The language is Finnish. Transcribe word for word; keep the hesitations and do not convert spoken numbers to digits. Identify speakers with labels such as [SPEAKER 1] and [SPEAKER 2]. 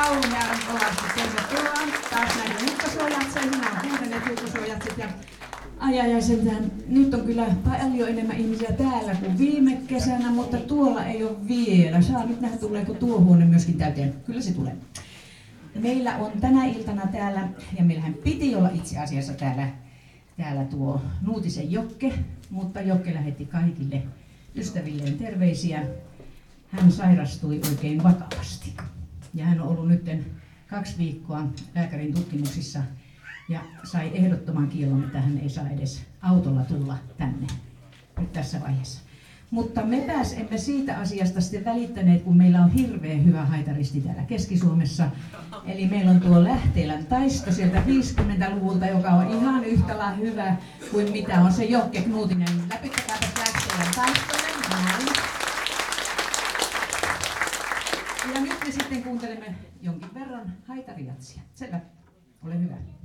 [SPEAKER 1] kauhean kovasti tervetuloa taas näihin hiukkasuojatseihin. Nämä on kuudennet hiukkasuojatsit ja ai ai ai sentään. Nyt on kyllä paljon enemmän ihmisiä täällä kuin viime kesänä, mutta tuolla ei ole vielä. Saa nyt nähdä, tuleeko tuo huone myöskin täyteen. Kyllä se tulee. Meillä on tänä iltana täällä, ja meillähän piti olla itse asiassa täällä, täällä tuo Nuutisen Jokke, mutta Jokke lähetti kaikille ystävilleen terveisiä. Hän sairastui oikein vakavasti ja hän on ollut nyt kaksi viikkoa lääkärin tutkimuksissa ja sai ehdottoman kiellon, että hän ei saa edes autolla tulla tänne nyt tässä vaiheessa. Mutta mepäs emme siitä asiasta sitten välittäneet, kun meillä on hirveän hyvä haitaristi täällä Keski-Suomessa. Eli meillä on tuo Lähteelän taisto sieltä viisikymmentäluvulta, joka on ihan yhtä lailla hyvä kuin mitä on se Jokke Knuutinen. Läpittäkääpäs Lähteelän taistolle. Näin. Ja nyt me sitten kuuntelemme jonkin verran haitariatsia. Selvä, ole hyvä.